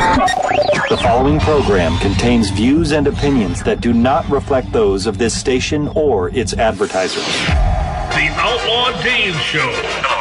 The following program contains views and opinions that do not reflect those of this station or its advertisers. The Outlaw Dave Show.